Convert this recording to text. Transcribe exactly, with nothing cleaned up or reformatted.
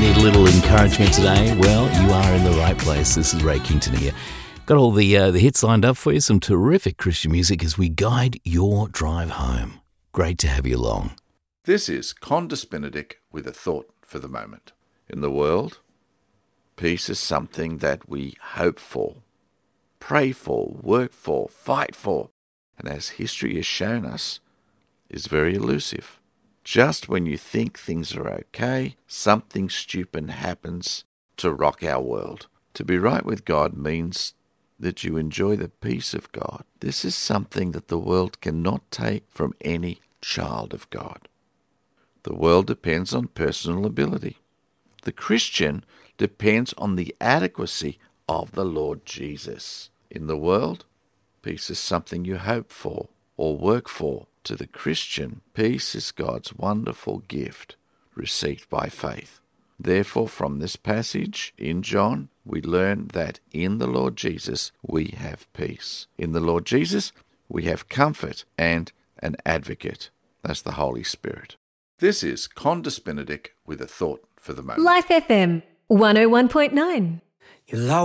Need a little encouragement today? Well, you are in the right place. This is Ray Kington here. Got all the uh, the hits lined up for you, some terrific Christian music as we guide your drive home. Great to have you along. This is Condis Benedict with a thought for the moment. In the world, peace is something that we hope for, pray for, work for, fight for, and as history has shown us, is very elusive. Just when you think things are okay, something stupid happens to rock our world. To be right with God means that you enjoy the peace of God. This is something that the world cannot take from any child of God. The world depends on personal ability. The Christian depends on the adequacy of the Lord Jesus. In the world, peace is something you hope for or work for. To the Christian, peace is God's wonderful gift received by faith. Therefore, from this passage in John, we learn that in the Lord Jesus we have peace. In the Lord Jesus we have comfort and an advocate. That's the Holy Spirit. This is Condis Benedict with a thought for the moment. Life F M one oh one point nine. You love